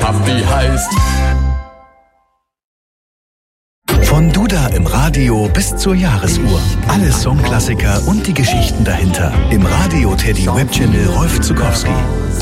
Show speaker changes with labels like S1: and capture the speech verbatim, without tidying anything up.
S1: Papi heißt.
S2: Von Duda im Radio bis zur Jahresuhr. Alle Songklassiker und die Geschichten dahinter. Im Radio Teddy Webchannel Rolf Zukowski.